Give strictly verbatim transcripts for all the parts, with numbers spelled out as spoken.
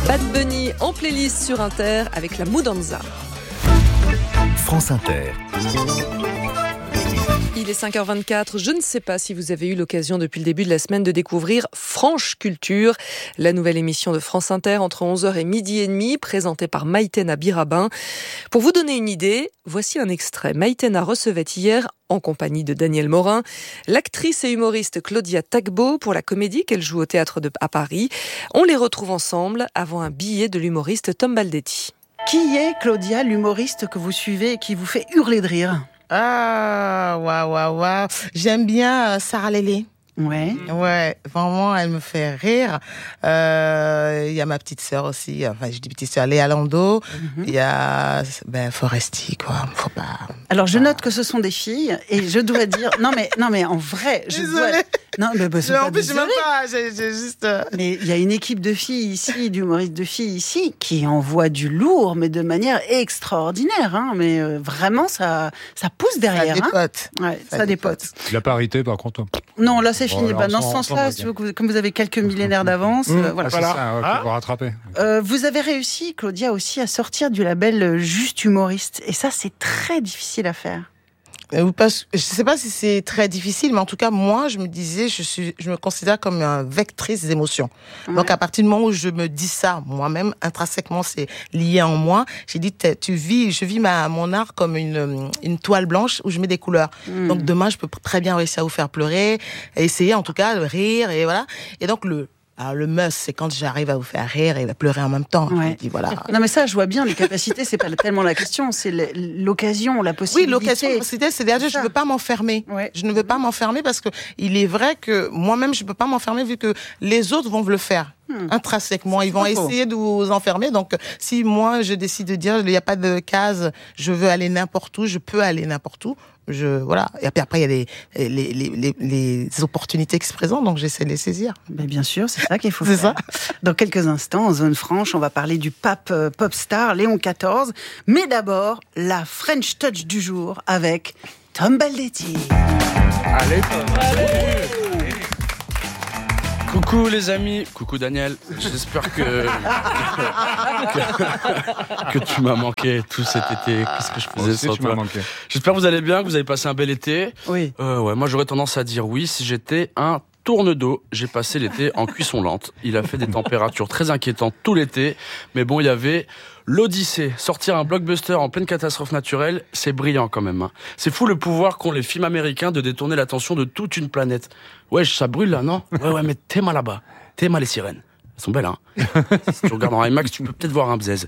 Bad Bunny en playlist sur Inter avec la Mudanza. France Inter. Il est cinq heures vingt-quatre, je ne sais pas si vous avez eu l'occasion depuis le début de la semaine de découvrir Franche Culture, la nouvelle émission de France Inter entre onze heures et midi et demi, présentée par Maïtena Birabin. Pour vous donner une idée, voici un extrait. Maïtena recevait hier, en compagnie de Daniel Morin, l'actrice et humoriste Claudia Tagbo pour la comédie qu'elle joue au théâtre de, à Paris. On les retrouve ensemble avant un billet de l'humoriste Tom Baldetti. Qui est Claudia, l'humoriste que vous suivez et qui vous fait hurler de rire ? Ah, waouh, waouh, waouh. J'aime bien euh, Sarah Lélé. Ouais. Ouais, vraiment, elle me fait rire. Il euh, y a ma petite sœur aussi. Enfin, je dis petite sœur, Léa Lando. Il mm-hmm. y a, ben, Foresti, quoi. Faut pas. Alors, je note que ce sont des filles et je dois dire, non, mais, non, mais en vrai, je désolée. dois. Non, mais bah, c'est mais pas en plus, je désolé. même pas. J'ai, j'ai juste. Euh... Mais il y a une équipe de filles ici, d'humoristes de filles ici, qui envoient du lourd, mais de manière extraordinaire, hein. Mais euh, vraiment, ça, ça pousse derrière. Ça dépote. Hein. Ouais, ça, ça dépote. La parité, par contre. Non, là, c'est fini. Bon, bah, dans ce sens-là, si vous, comme vous avez quelques millénaires d'avance, mmh. euh, voilà. Ah, c'est ça, ouais, ah. faut rattraper. Euh, vous avez réussi, Claudia, aussi à sortir du label Juste Humoriste. Et ça, c'est très difficile à faire. Parce, je ne sais pas si c'est très difficile, mais en tout cas, moi, je me disais, je suis, je me considère comme une vectrice d'émotions. Ouais. Donc, à partir du moment où je me dis ça, moi-même, intrinsèquement, c'est lié en moi. J'ai dit, tu vis, je vis ma, mon art comme une, une toile blanche où je mets des couleurs. Mm. Donc, demain, je peux très bien réussir à vous faire pleurer, essayer, en tout cas, de rire, et voilà. Et donc, le, Alors, le must, c'est quand j'arrive à vous faire rire et à pleurer en même temps. Ouais. Je dis, voilà. Non, mais ça, je vois bien, les capacités, c'est pas tellement la question, c'est l'occasion, la possibilité. Oui, l'occasion, c'est-à-dire, je ne veux pas m'enfermer. Ouais. Je ne veux pas m'enfermer parce que il est vrai que moi-même, je ne peux pas m'enfermer vu que les autres vont le faire. Hmm. Intrinsèquement, ils vont essayer faux. de vous enfermer. Donc, si moi, je décide de dire, il n'y a pas de case, je veux aller n'importe où, je peux aller n'importe où. Je, voilà. Et puis après, il y a les, les, les, les, les opportunités qui se présentent, donc j'essaie de les saisir. Ben bien sûr, c'est ça qu'il faut faire. Ça. Dans quelques instants, en zone franche, on va parler du pape euh, pop star Léon quatorze. Mais d'abord, la French Touch du jour avec Tom Baldetti. Allez, allez. Coucou les amis, coucou Daniel, j'espère que que, que tu m'as manqué tout cet été, qu'est-ce que je faisais sans toi. J'espère que vous allez bien, que vous avez passé un bel été. Oui. Euh, ouais, moi j'aurais tendance à dire oui si j'étais un tourne d'eau. J'ai passé l'été en cuisson lente. Il a fait des températures très inquiétantes tout l'été, mais bon, il y avait l'Odyssée. Sortir un blockbuster en pleine catastrophe naturelle, c'est brillant quand même. Hein. C'est fou le pouvoir qu'ont les films américains de détourner l'attention de toute une planète. Ouais, ça brûle là, non ? Ouais, ouais, mais t'es mal là-bas. T'es mal les sirènes. Elles sont belles, hein. Si tu regardes en IMAX, tu peux peut-être voir un bzèze.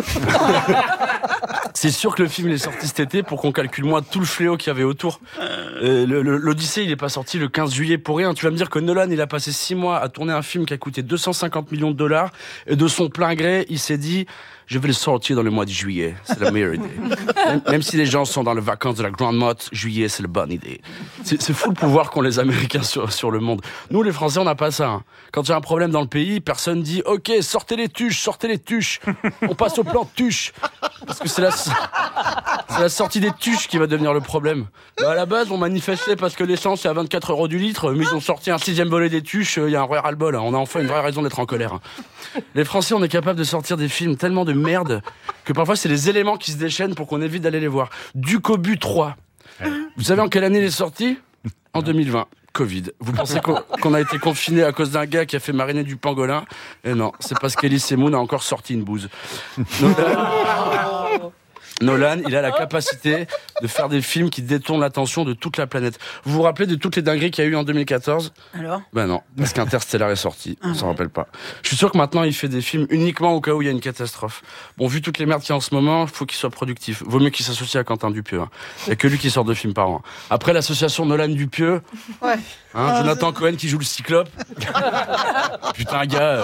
C'est sûr que le film est sorti cet été pour qu'on calcule moins tout le fléau qu'il y avait autour. Euh, le, le, L'Odyssée, il est pas sorti le quinze juillet pour rien. Tu vas me dire que Nolan, il a passé six mois à tourner un film qui a coûté deux cent cinquante millions de dollars et de son plein gré, il s'est dit je vais le sortir dans le mois de juillet. C'est la meilleure idée. Même, même si les gens sont dans les vacances de la Grande Motte, juillet, c'est la bonne idée. C'est, c'est fou le pouvoir qu'ont les Américains sur, sur le monde. Nous, les Français, on n'a pas ça. Hein. Quand il y a un problème dans le pays, personne dit « Ok, sortez les tuches, sortez les tuches. On passe au plan de tuches. » Parce que c'est la, c'est la sortie des tuches qui va devenir le problème. Bah, à la base, on manifestait parce que l'essence est à vingt-quatre euros du litre, mais ils ont sorti un sixième volet des tuches, il y a un vrai ras-le-bol. Hein. On a enfin une vraie raison d'être en colère. Hein. Les Français, on est capable de sortir des films tellement de merde que parfois c'est les éléments qui se déchaînent pour qu'on évite d'aller les voir. Ducobu trois. Vous savez en quelle année il est sorti ? En deux mille vingt. Covid. Vous pensez qu'on, qu'on a été confiné à cause d'un gars qui a fait mariner du pangolin ? Eh non, c'est parce qu'Elie Moon a encore sorti une bouse. Nolan, Nolan, il a la capacité de faire des films qui détournent l'attention de toute la planète. Vous vous rappelez de toutes les dingueries qu'il y a eu en deux mille quatorze ? Alors ? Ben non, parce qu'Interstellar est sorti, on s'en rappelle pas. Je suis sûr que maintenant il fait des films uniquement au cas où il y a une catastrophe. Bon, vu toutes les merdes qu'il y a en ce moment, il faut qu'il soit productif. Vaut mieux qu'il s'associe à Quentin Dupieux. Hein. Il y a que lui qui sort deux films par an. Après l'association Nolan-Dupieux, ouais. hein, Jonathan Cohen qui joue le Cyclope. Putain, gars... Euh...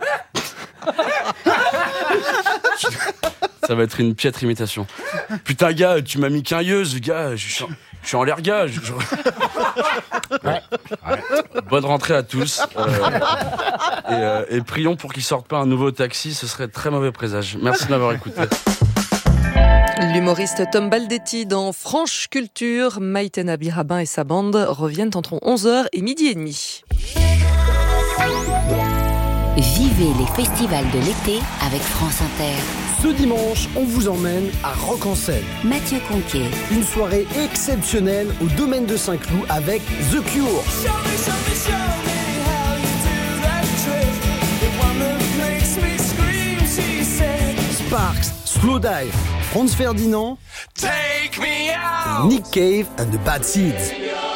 Ça va être une piètre imitation. Putain, gars, tu m'as mis qu'un yeuse, gars. Je suis en, je suis en l'air, gars. Je, je... Ouais. Ouais. Bonne rentrée à tous. Euh, et, euh, et prions pour qu'il sorte pas un nouveau Taxi. Ce serait très mauvais présage. Merci de m'avoir écouté. L'humoriste Tom Baldetti dans Franche Culture. Maïtena Birabin et sa bande reviennent entre onze heures et midi et demi. Vivez les festivals de l'été avec France Inter. Ce dimanche, on vous emmène à Rock en Seine. Mathieu Conquet. Une soirée exceptionnelle au domaine de Saint-Cloud avec The Cure. Show me, show me, show me how you do that trick. The one that makes me scream, she said. Sparks, Slowdive, Franz Ferdinand, Take me out. Nick Cave and the Bad Seeds.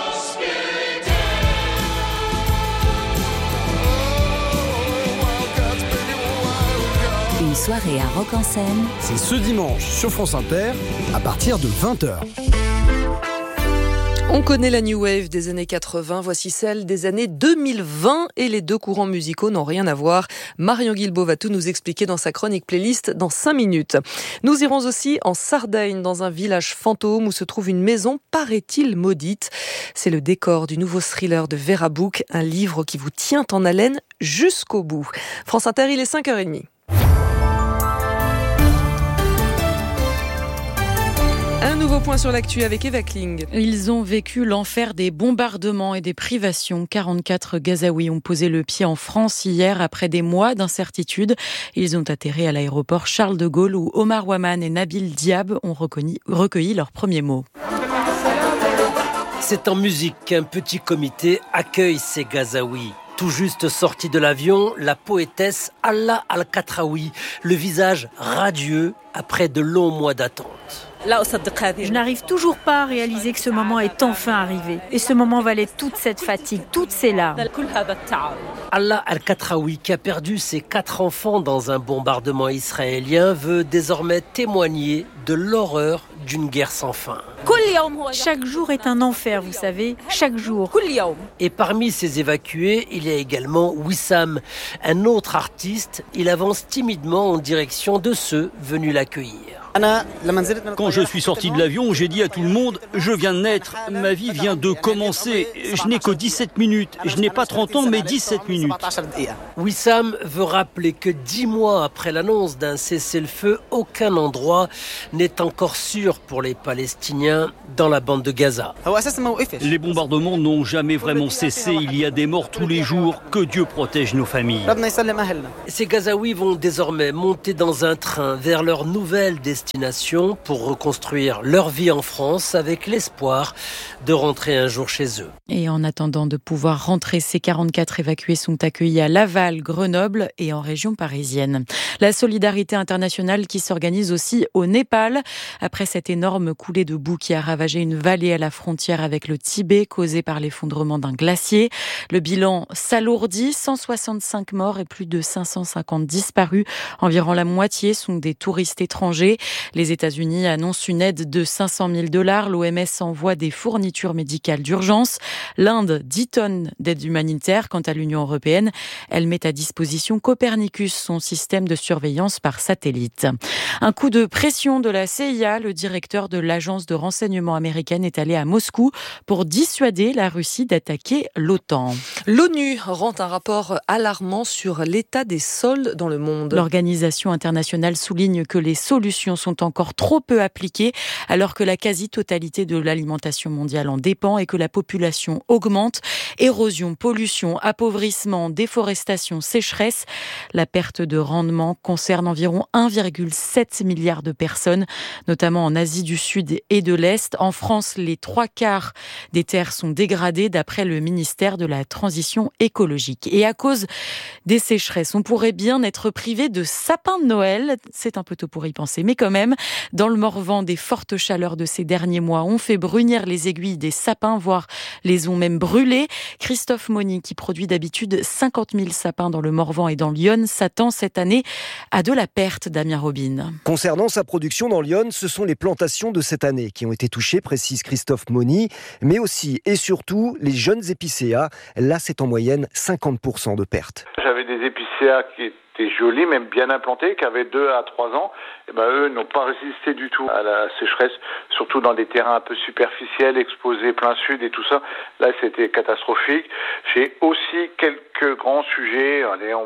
Une soirée à Rock en Seine. C'est ce dimanche sur France Inter à partir de vingt heures. On connaît la New Wave des années quatre-vingts, voici celle des années deux mille vingt et les deux courants musicaux n'ont rien à voir. Marion Guilbault va tout nous expliquer dans sa chronique playlist dans cinq minutes. Nous irons aussi en Sardaigne, dans un village fantôme où se trouve une maison, paraît-il, maudite. C'est le décor du nouveau thriller de Vera Book, un livre qui vous tient en haleine jusqu'au bout. France Inter, il est cinq heures trente. Un nouveau point sur l'actu avec Eva Kling. Ils ont vécu l'enfer des bombardements et des privations. quarante-quatre Gazaouis ont posé le pied en France hier après des mois d'incertitude. Ils ont atterri à l'aéroport Charles de Gaulle où Omar Ouaman et Nabil Diab ont recueilli, recueilli leurs premiers mots. C'est en musique qu'un petit comité accueille ces Gazaouis. Tout juste sortie de l'avion, la poétesse Allah Al-Katraoui, le visage radieux après de longs mois d'attente. Je n'arrive toujours pas à réaliser que ce moment est enfin arrivé. Et ce moment valait toute cette fatigue, toutes ces larmes. Allah Al-Katraoui, qui a perdu ses quatre enfants dans un bombardement israélien, veut désormais témoigner de l'horreur d'une guerre sans fin. Chaque jour est un enfer, vous savez, chaque jour. Et parmi ces évacués, il y a également Wissam, un autre artiste. Il avance timidement en direction de ceux venus l'accueillir. Quand je suis sorti de l'avion, j'ai dit à tout le monde « Je viens de naître, ma vie vient de commencer. Je n'ai que dix-sept minutes. Je n'ai pas trente ans, mais dix-sept minutes. » Wissam veut rappeler que dix mois après l'annonce d'un cessez-le-feu, aucun endroit n'est encore sûr pour les Palestiniens dans la bande de Gaza. Les bombardements n'ont jamais vraiment cessé. Il y a des morts tous les jours. Que Dieu protège nos familles. Ces Gazaouis vont désormais monter dans un train vers leur nouvelle destination pour reconstruire leur vie en France avec l'espoir de rentrer un jour chez eux. Et en attendant de pouvoir rentrer, ces quarante-quatre évacués sont accueillis à Laval, Grenoble et en région parisienne. La solidarité internationale qui s'organise aussi au Népal après cette énorme coulée de boue qui a ravagé une vallée à la frontière avec le Tibet causée par l'effondrement d'un glacier. Le bilan s'alourdit, cent soixante-cinq morts et plus de cinq cent cinquante disparus. Environ la moitié sont des touristes étrangers. Les États-Unis annoncent une aide de cinq cent mille dollars. L'O M S envoie des fournitures médicales d'urgence. L'Inde, dix tonnes d'aide humanitaire. Quant à l'Union européenne, elle met à disposition Copernicus, son système de surveillance par satellite. Un coup de pression de la C I A. Le directeur de l'agence de renseignement américaine est allé à Moscou pour dissuader la Russie d'attaquer l'OTAN. L'ONU rend un rapport alarmant sur l'état des sols dans le monde. L'organisation internationale souligne que les solutions sont encore trop peu appliquées alors que la quasi-totalité de l'alimentation mondiale en dépend et que la population augmente. Érosion, pollution, appauvrissement, déforestation, sécheresse. La perte de rendement concerne environ un virgule sept milliard de personnes, notamment en Asie du Sud et de l'Est. En France, les trois quarts des terres sont dégradées d'après le ministère de la Transition écologique. Et à cause des sécheresses, on pourrait bien être privé de sapins de Noël. C'est un peu tôt pour y penser, mais quand même, dans le Morvan, des fortes chaleurs de ces derniers mois ont fait brunir les aiguilles des sapins, voire les ont même brûlés. Christophe Moni, qui produit d'habitude cinquante mille sapins dans le Morvan et dans l'Yonne, s'attend cette année à de la perte, Damien Robin. Concernant sa production dans l'Yonne, ce sont les plantations de cette année qui ont été touchées, précise Christophe Moni, mais aussi et surtout les jeunes épicéas. Là, c'est en moyenne cinquante pour cent de pertes. J'avais des épicéas qui étaient jolis, même bien implantés, qui avaient deux à trois ans. Et ben, eux n'ont pas résisté du tout à la sécheresse, surtout dans des terrains un peu superficiels, exposés plein sud et tout ça. Là, c'était catastrophique. J'ai aussi quelques grands sujets, allez, on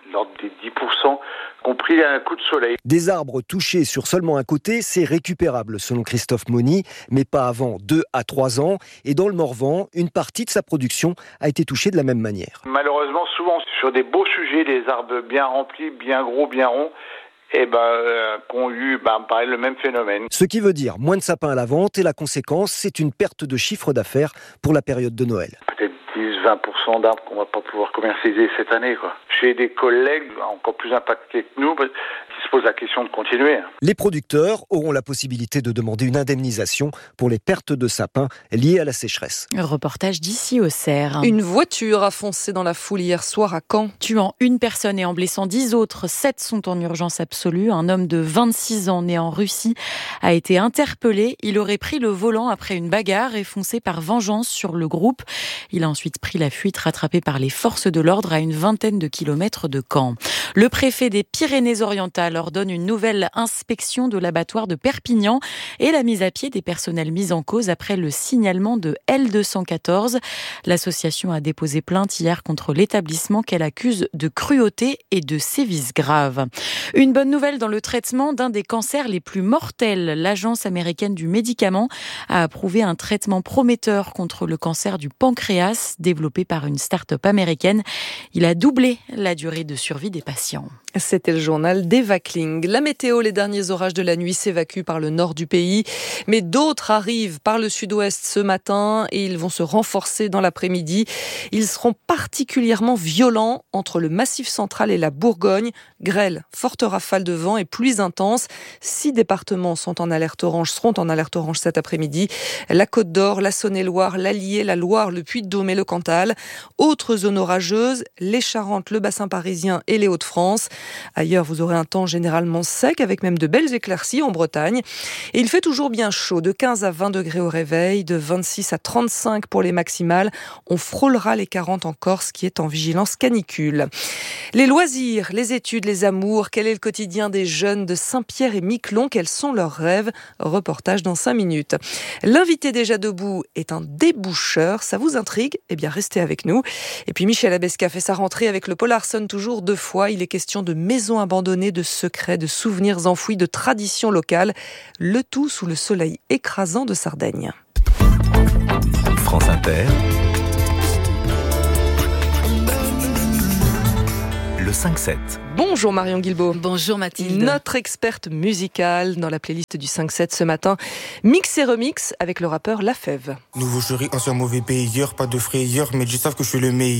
l'ordre des dix pour cent, compris un coup de soleil. Des arbres touchés sur seulement un côté, c'est récupérable selon Christophe Mauny, mais pas avant deux à trois ans. Et dans le Morvan, une partie de sa production a été touchée de la même manière. Malheureusement, souvent sur des beaux sujets, des arbres bien remplis, bien gros, bien ronds, et ben, euh, qu'ont eu ben, pareil, le même phénomène. Ce qui veut dire moins de sapins à la vente et la conséquence, c'est une perte de chiffre d'affaires pour la période de Noël. Peut-être dix à vingt pour cent d'arbres qu'on va pas pouvoir commercialiser cette année, quoi. Chez des collègues encore plus impactés que nous, qui se posent la question de continuer. Les producteurs auront la possibilité de demander une indemnisation pour les pertes de sapins liées à la sécheresse. Reportage d'ici au Cerf. Une voiture a foncé dans la foule hier soir à Caen. Tuant une personne et en blessant dix autres, sept sont en urgence absolue. Un homme de vingt-six ans né en Russie a été interpellé. Il aurait pris le volant après une bagarre et foncé par vengeance sur le groupe. Il a ensuite pris la fuite, rattrapé par les forces de l'ordre à une vingtaine de kilomètres de Caen. Le préfet des Pyrénées-Orientales ordonne une nouvelle inspection de l'abattoir de Perpignan et la mise à pied des personnels mis en cause après le signalement de L deux cent quatorze. L'association a déposé plainte hier contre l'établissement qu'elle accuse de cruauté et de sévices graves. Une bonne nouvelle dans le traitement d'un des cancers les plus mortels. L'Agence américaine du médicament a approuvé un traitement prometteur contre le cancer du pancréas développé par une start-up américaine. Il a doublé la durée de survie des patients. C'était le journal d'Eva Kling. La météo, les derniers orages de la nuit s'évacuent par le nord du pays, mais d'autres arrivent par le sud-ouest ce matin et ils vont se renforcer dans l'après-midi. Ils seront particulièrement violents entre le Massif central et la Bourgogne. Grêle, fortes rafales de vent et pluies intenses. Six départements sont en alerte orange, seront en alerte orange cet après-midi. La Côte d'Or, la Saône-et-Loire, l'Allier, la Loire, le Puy-de-Dôme et le Cantal. Autres zones orageuses, les Charentes, le bassin parisien et les Hauts-de-France. Ailleurs, vous aurez un temps généralement sec avec même de belles éclaircies en Bretagne. Et il fait toujours bien chaud, de quinze à vingt degrés au réveil, de vingt-six à trente-cinq pour les maximales. On frôlera les quarante en Corse qui est en vigilance canicule. Les loisirs, les études, les amours, quel est le quotidien des jeunes de Saint-Pierre et Miquelon? Quels sont leurs rêves? Reportage dans cinq minutes. L'invité déjà debout est un déboucheur. Ça vous intrigue? Eh bien, restez avec nous. Et puis Michel Abesca fait sa rentrée avec le Polarson toujours deux fois. Il est question de maisons abandonnées, de secrets, de souvenirs enfouis, de traditions locales. Le tout sous le soleil écrasant de Sardaigne. France Inter. Le cinq sept. Bonjour Marion Guilbault. Bonjour Mathilde. Notre experte musicale dans la playlist du cinq sept ce matin. Mix et remix avec le rappeur La Fève. Nouveau jury, ancien mauvais payeur, pas de frayeur, mais ils savent que je suis le meilleur.